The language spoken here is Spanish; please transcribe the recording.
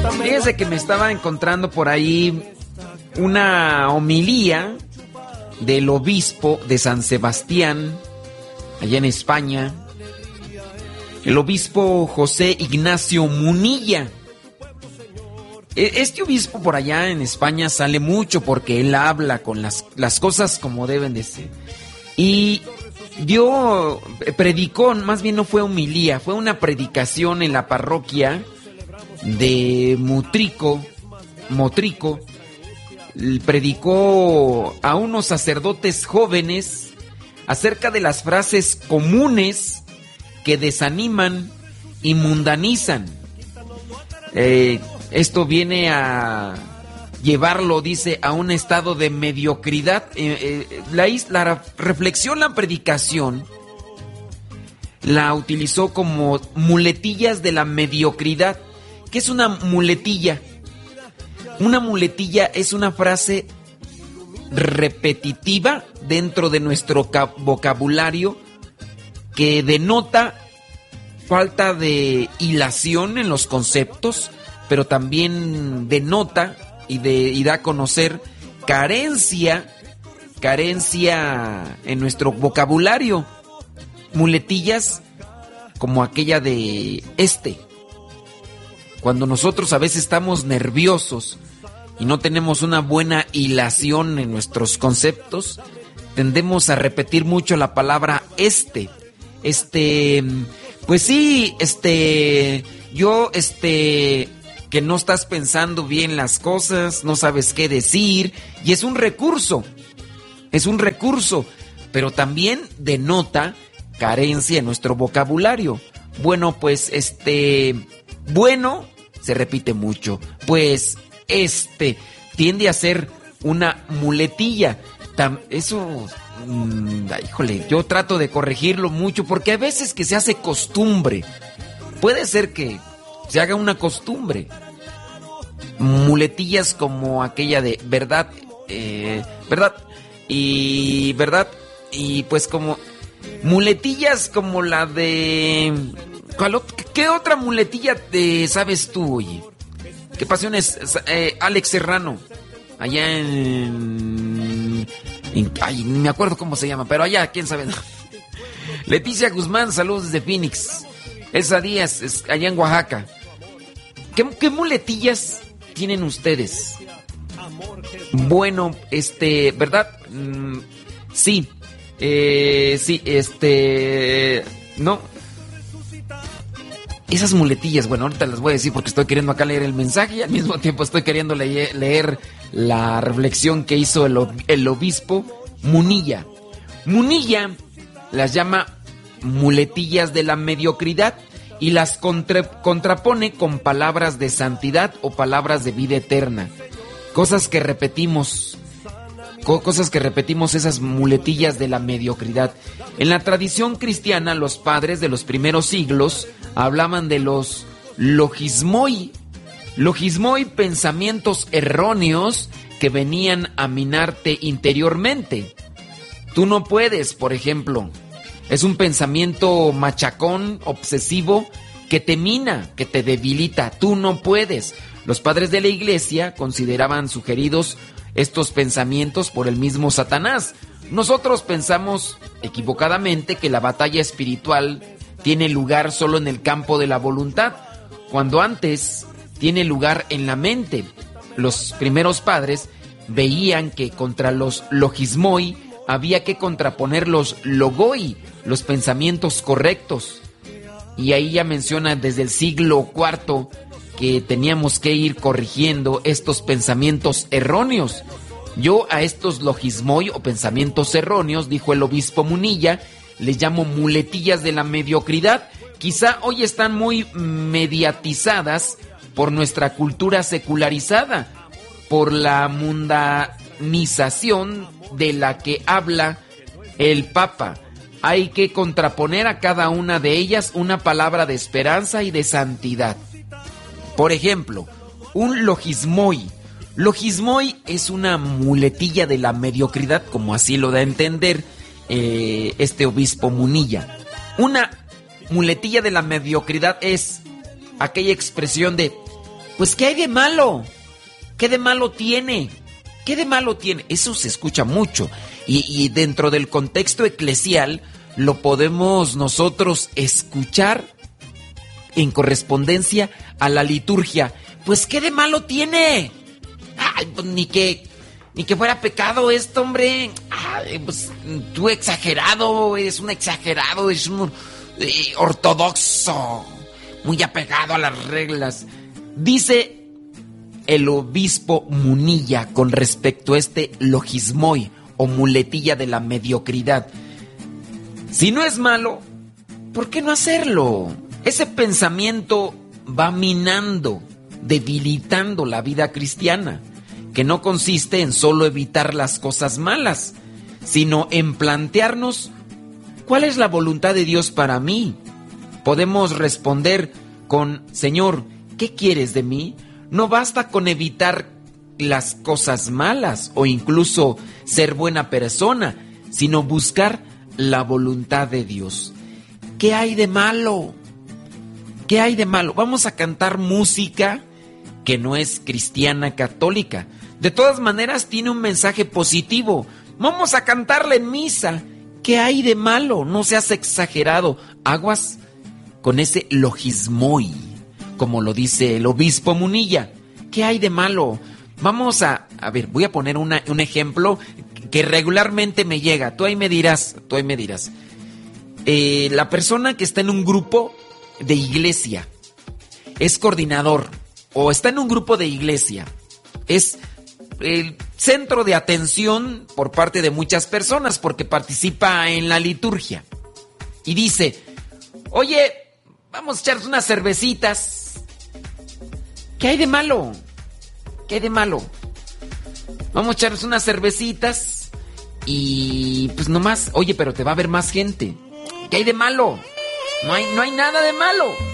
Fíjese que me estaba encontrando por ahí una homilía del obispo de San Sebastián, allá en España, el obispo José Ignacio Munilla. Este obispo por allá en España sale mucho porque él habla con las cosas como deben de ser. Y predicó, más bien no fue homilía, fue una predicación en la parroquia de Motrico. Predicó a unos sacerdotes jóvenes acerca de las frases comunes que desaniman y mundanizan. Esto viene a llevarlo, dice, a un estado de mediocridad. La reflexión, la predicación, la utilizó como muletillas de la mediocridad. ¿Qué es una muletilla? Una muletilla es una frase repetitiva dentro de nuestro vocabulario que denota falta de hilación en los conceptos, pero también denota y da a conocer carencia en nuestro vocabulario. Muletillas como aquella de cuando nosotros a veces estamos nerviosos y no tenemos una buena hilación en nuestros conceptos, tendemos a repetir mucho la palabra pues sí, que no estás pensando bien las cosas, no sabes qué decir, y es un recurso, pero también denota carencia en nuestro vocabulario. Bueno, pues bueno se repite mucho, pues tiende a ser una muletilla. Eso, híjole, yo trato de corregirlo mucho porque a veces que se hace costumbre. Puede ser que se haga una costumbre. Muletillas como aquella de verdad, y pues como muletillas como la de... ¿Qué otra muletilla te sabes tú, oye? ¿Qué pasiones, Alex Serrano? Allá ay, ni me acuerdo cómo se llama, pero allá, quién sabe. Leticia Guzmán, saludos desde Phoenix. Elsa Díaz, allá en Oaxaca. ¿Qué muletillas tienen ustedes? Bueno, ¿verdad? Sí. No. Esas muletillas, bueno, ahorita las voy a decir porque estoy queriendo acá leer el mensaje y al mismo tiempo estoy queriendo leer la reflexión que hizo el obispo Munilla. Munilla las llama muletillas de la mediocridad y las contrapone con palabras de santidad o palabras de vida eterna. Cosas que repetimos, esas muletillas de la mediocridad. En la tradición cristiana, los padres de los primeros siglos hablaban de los logismoi. Logismoi, pensamientos erróneos que venían a minarte interiormente. Tú no puedes, por ejemplo. Es un pensamiento machacón, obsesivo, que te mina, que te debilita. Tú no puedes. Los padres de la iglesia consideraban sugeridos estos pensamientos por el mismo Satanás. Nosotros pensamos equivocadamente que la batalla espiritual tiene lugar solo en el campo de la voluntad, cuando antes tiene lugar en la mente. Los primeros padres veían que contra los logismoi había que contraponer los logoi, los pensamientos correctos. Y ahí ya menciona desde el siglo IV que teníamos que ir corrigiendo estos pensamientos erróneos. Yo a estos logismoi o pensamientos erróneos, dijo el obispo Munilla, les llamo muletillas de la mediocridad. Quizá hoy están muy mediatizadas por nuestra cultura secularizada, por la mundanización de la que habla el Papa. Hay que contraponer a cada una de ellas una palabra de esperanza y de santidad. Por ejemplo, un logismoi. Logismoi es una muletilla de la mediocridad, como así lo da a entender este obispo Munilla. Una muletilla de la mediocridad es aquella expresión de Pues ¿qué hay de malo? ¿Qué de malo tiene? ¿Qué de malo tiene? Eso se escucha mucho. Y dentro del contexto eclesial lo podemos nosotros escuchar en correspondencia a la liturgia. Pues ¿qué de malo tiene? Ay, pues ni que fuera pecado esto, hombre. Ay, pues tú exagerado, eres un exagerado, eres un ortodoxo, muy apegado a las reglas. Dice el obispo Munilla con respecto a este logismoi o muletilla de la mediocridad. Si no es malo, ¿por qué no hacerlo? Ese pensamiento va minando, debilitando la vida cristiana, que no consiste en solo evitar las cosas malas, sino en plantearnos ¿cuál es la voluntad de Dios para mí? Podemos responder con: Señor, ¿qué quieres de mí? No basta con evitar las cosas malas o incluso ser buena persona, sino buscar la voluntad de Dios. ¿Qué hay de malo? ¿Qué hay de malo? Vamos a cantar música que no es cristiana católica. De todas maneras tiene un mensaje positivo. Vamos a cantarla en misa. ¿Qué hay de malo? No seas exagerado. Aguas con ese logismoi, como lo dice el obispo Munilla. ¿Qué hay de malo? Vamos a ver, voy a poner un ejemplo que regularmente me llega. Tú ahí me dirás. La persona que está en un grupo de iglesia, es coordinador, o está en un grupo de iglesia, es el centro de atención por parte de muchas personas porque participa en la liturgia. Y dice: oye, vamos a echarnos unas cervecitas. ¿Qué hay de malo? ¿Qué hay de malo? Vamos a echarnos unas cervecitas y pues nomás, oye, pero te va a ver más gente. ¿Qué hay de malo? No hay nada de malo.